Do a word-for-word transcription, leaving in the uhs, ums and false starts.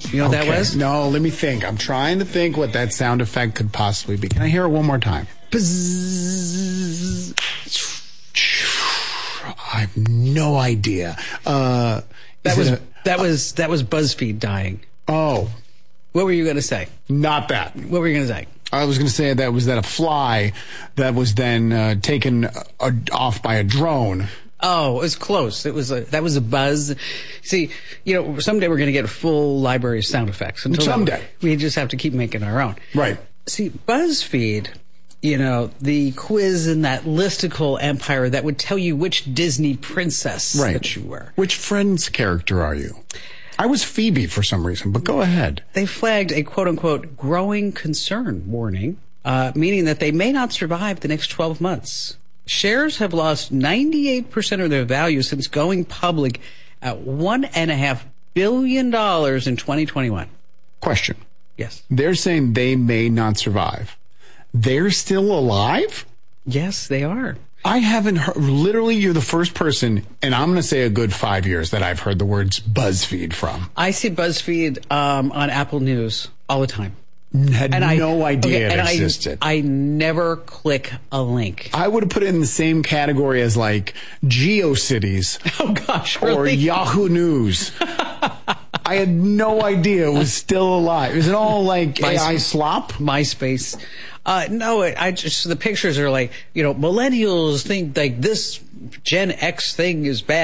You know what okay. that was? No, let me think. I'm trying to think what that sound effect could possibly be. Can I hear it one more time? Bzzz. I have no idea. Uh, that was a, that was that was BuzzFeed dying. Oh, what were you going to say? Not that. What were you going to say? I was going to say that was that a fly that was then uh, taken uh, off by a drone. Oh, it was close. It was a, that was a buzz. See, you know, someday we're going to get a full library of sound effects. Until someday. That, we just have to keep making our own. Right. See, BuzzFeed, you know, the quiz in that listicle empire that would tell you which Disney princess right. that you were. Which Friends character are you? I was Phoebe for some reason, but go ahead. They flagged a quote-unquote growing concern warning, uh, meaning that they may not survive the next twelve months. Shares have lost ninety-eight percent of their value since going public at one point five billion dollars in twenty twenty-one. Question. Yes. They're saying they may not survive. They're still alive? Yes, they are. I haven't heard, literally, you're the first person, and I'm going to say a good five years that I've heard the words BuzzFeed from. I see BuzzFeed um, on Apple News all the time. Had and no I, idea okay, it and existed. I, I never click a link. I would have put it in the same category as like GeoCities. Oh gosh, or really? Yahoo News. I had no idea it was still alive. Is it all like My, A I slop? MySpace. Uh, no, it, I just, the pictures are like, you know, millennials think like this Gen X thing is bad.